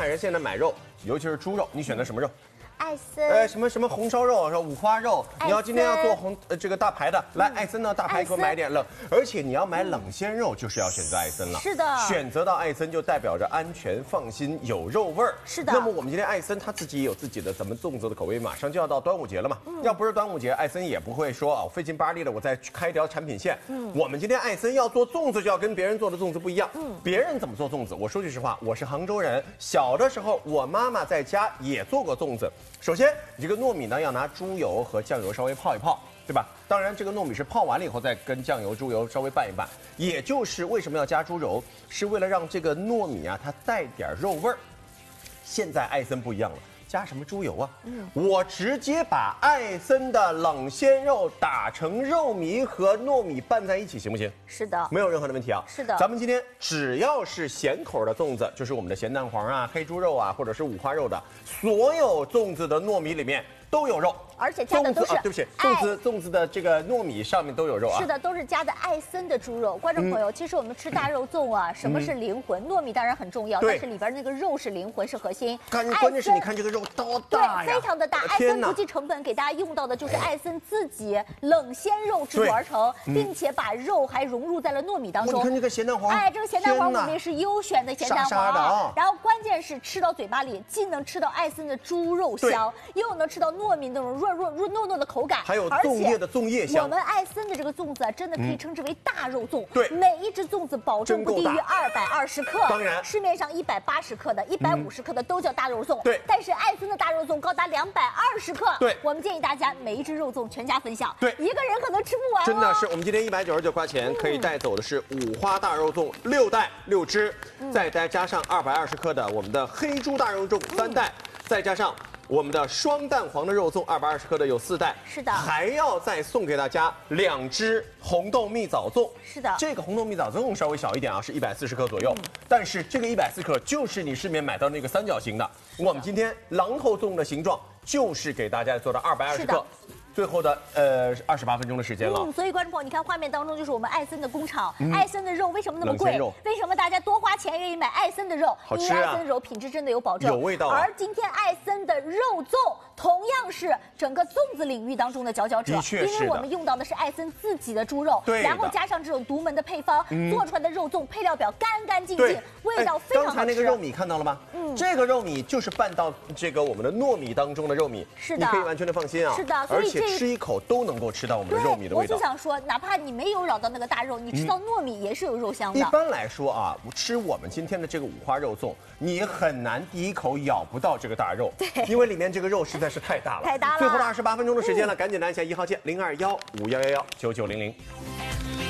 海人现在买肉，尤其是猪肉，你选择什么肉？ 艾森， 什么红烧肉，说五花肉，你要今天要做这个大排的，来艾森呢，大排给我买点冷，而且你要买冷鲜肉，就是要选择艾森了。 是的， 选择到艾森就代表着安全、放心、有肉味儿。 是的。 那么我们今天艾森他自己也有自己的咱们粽子的口味，马上就要到端午节了嘛。要不是端午节，艾森也不会说啊，费劲巴力的我再开一条产品线。我们今天艾森要做粽子，就要跟别人做的粽子不一样。别人怎么做粽子？我说句实话，我是杭州人，小的时候我妈妈在家也做过粽子。首先，你这个糯米呢要拿猪油和酱油稍微泡一泡，对吧？当然，这个糯米是泡完了以后再跟酱油、猪油稍微拌一拌。也就是为什么要加猪油，是为了让这个糯米啊它带点肉味儿。现在艾森不一样了。加什么猪油啊？我直接把艾森的冷鲜肉打成肉糜和糯米拌在一起，行不行？ 是的， 没有任何的问题啊。 是的， 咱们今天只要是咸口的粽子，就是我们的咸蛋黄啊、黑猪肉啊，或者是五花肉的，所有粽子的糯米里面都有肉。 而且加的都是对不起，粽子的这个糯米上面都有肉啊。 是的，都是加的艾森的猪肉。观众朋友，其实我们吃大肉粽啊，什么是灵魂？糯米当然很重要，但是里边那个肉是灵魂，是核心。 关键是你看这个肉多大呀， 对，非常的大。艾森不计成本给大家用到的就是艾森自己冷鲜肉制作而成，并且把肉还融入在了糯米当中。 你看这个咸蛋黄， 哎，这个咸蛋黄我们也是优选的咸蛋黄，然后关键是吃到嘴巴里，既能吃到艾森的猪肉香，又能吃到糯米那种润糯的口感， 还有粽叶的粽叶香。 我们艾森的这个粽子啊，真的可以称之为大肉粽。 对， 每一只粽子保证不低于220克。 当然， 市面上180克的、150克的都叫大肉粽。 对， 但是艾森的大肉粽高达220克。 对， 我们建议大家每一只肉粽全家分享。 对， 一个人可能吃不完。 真的是，我们今天199块钱可以带走的是五花大肉粽6袋6只，再加上220克的我们的黑猪大肉粽3袋，再加上我们的双蛋黄的肉粽220克的有4袋， 是的， 还要再送给大家2只红豆蜜枣粽， 是的， 这个红豆蜜枣粽稍微小一点啊，是140克左右，但是这个140克就是你市面买到那个三角形的，我们今天榔头粽的形状就是给大家做到220克。最后的28分钟的时间了。 所以观众朋友，你看画面当中就是我们艾森的工厂，艾森的肉为什么那么贵？为什么大家多花钱愿意买艾森的肉？ 好吃啊！ 因为艾森的肉品质真的有保证， 有味道。 而今天艾森的肉粽同样是整个粽子领域当中的佼佼者， 的确是因为我们用到的是艾森自己的猪肉，然后加上这种独门的配方，做出来的肉粽配料表干干净净，味道非常好吃。 刚才那个肉米看到了吗？这个肉米就是拌到这个我们的糯米当中的肉米， 是的， 你可以完全的放心啊。 是的， 而且吃一口都能够吃到我们的肉米的味道。 我就想说，哪怕你没有咬到那个大肉，你吃到糯米也是有肉香的。 一般来说啊，吃我们今天的这个五花肉粽，你很难第一口咬不到这个大肉， 对， 因为里面这个肉实在是太大了。 太大了。 最后的28分钟的时间了，赶紧拿一下1号键021511199900。